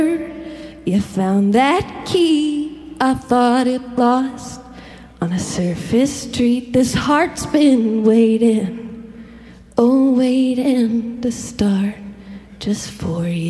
You found that key I thought it lost on a surface street. This heart's been waiting, oh, waiting to start just for you.